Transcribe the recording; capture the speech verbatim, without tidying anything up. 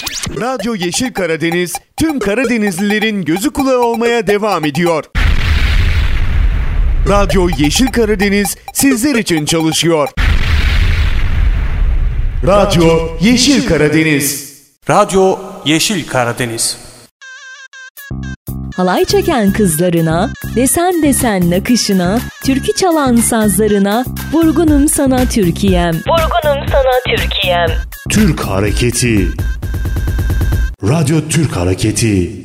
Radyo Yeşil Karadeniz tüm Karadenizlilerin gözü kulağı olmaya devam ediyor. Radyo Yeşil Karadeniz sizler için çalışıyor. Radyo Yeşil Karadeniz. Radyo Yeşil Karadeniz. Halay çeken kızlarına, desen desen nakışına, türkü çalan sazlarına, vurgunum sana Türkiye'm. Vurgunum sana Türkiye'm. Türk Hareketi. Radyo Türk Hareketi.